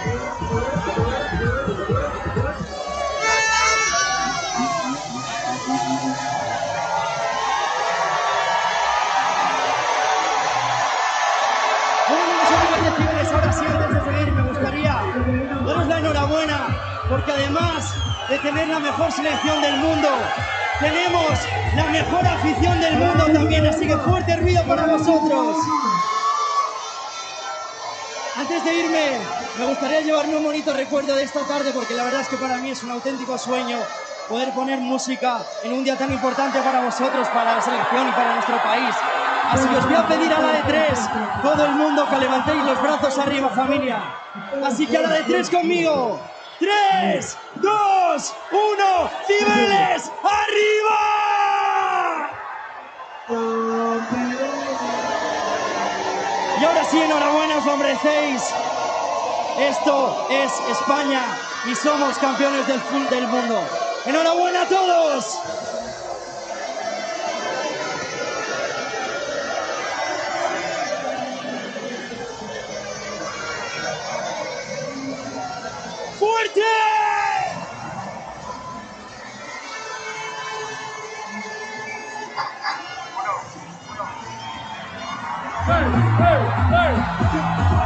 Ahora sí, antes de seguir, me gustaría daros la enhorabuena, porque además de tener la mejor selección del mundo, tenemos la mejor afición del mundo también, así que fuerte ruido para vosotros. Antes de irme, me gustaría llevarme un bonito recuerdo de esta tarde, porque la verdad es que para mí es un auténtico sueño poder poner música en un día tan importante para vosotros, para la selección y para nuestro país. Así que os voy a pedir a la de tres, todo el mundo, que levantéis los brazos arriba, familia. Así que a la de tres conmigo. 3, 2, 1, ¡Cibeles, arriba! Y ahora sí, enhorabuena, os lo merecéis. Esto es España y somos campeones del mundo. ¡Enhorabuena a todos! ¡Fuerte! Hey, hey, hey.